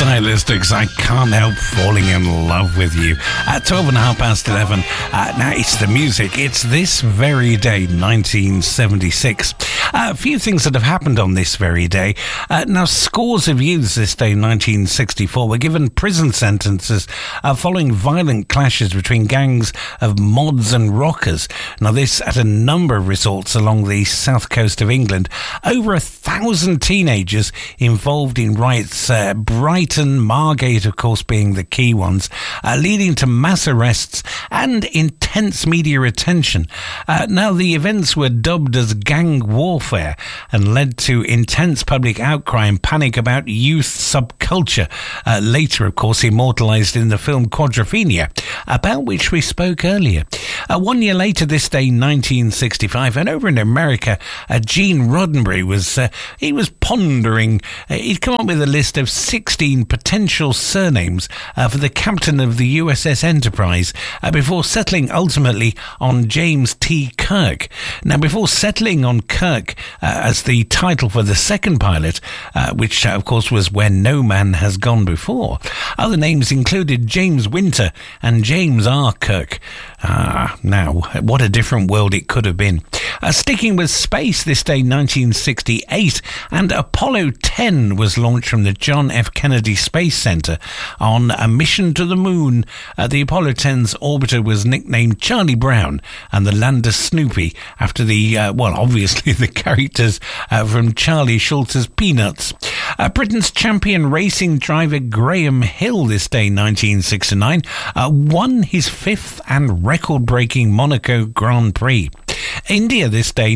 tonight, listeners. I can't help falling in love with you. At 12 and a half past 11. Now, it's the music. It's this very day, 1976. A few things that have happened on this very day. Now, scores of youths this day, 1964, were given prison sentences following violent clashes between gangs of mods and rockers. Now, this at a number of resorts along the south coast of England. Over 1,000 teenagers involved in riots, Brighton, Margate, of course, being the key ones, leading to mass arrests and intense media attention. Now, the events were dubbed as gang warfare and led to intense public outcry and panic about youth subculture. Later, of course, immortalised in the film Quadrophenia, about which we spoke earlier. 1 year later, this day, 1965, and over in America, Gene Roddenberry was pondering. He'd come up with a list of 16 potential surnames for the captain of the USS Enterprise before settling ultimately on James T. Kirk. Now, before settling on Kirk as the title for the second pilot, which of course was Where No Man Has Gone Before, other names included James Winter and James R. Kirk. Now, what a different world it could have been. Sticking with space, this day, 1968, and Apollo 10 was launched from the John F. Kennedy Space Center on a mission to the moon. The Apollo 10's orbiter was nicknamed Charlie Brown and the lander Snoopy, after obviously the characters from Charlie Schultz's Peanuts. Britain's champion racing driver Graham Hill, this day, 1969, won his fifth and record-breaking Monaco Grand Prix. India, this day,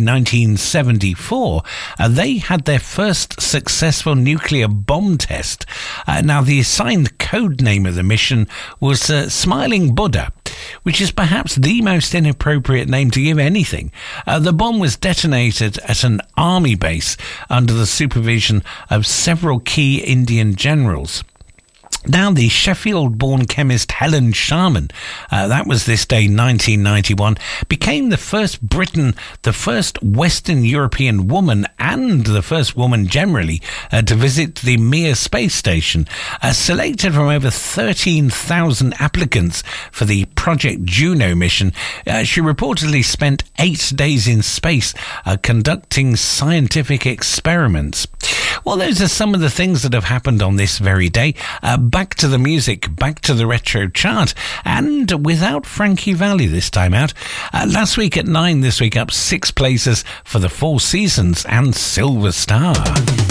1974, they had their first successful nuclear bomb test. Now, the assigned code name of the mission was Smiling Buddha, which is perhaps the most inappropriate name to give anything. The bomb was detonated at an army base under the supervision of several key Indian generals. Now, the Sheffield-born chemist Helen Sharman, that was this day, 1991, became the first Briton, the first Western European woman, and the first woman generally to visit the Mir space station. Selected from over 13,000 applicants for the Project Juno mission, she reportedly spent 8 days in space conducting scientific experiments. Well, those are some of the things that have happened on this very day. Back to the music, back to the retro chart, and without Frankie Valli this time out. Last week at 9, this week up 6 places for the Four Seasons and Silver Star.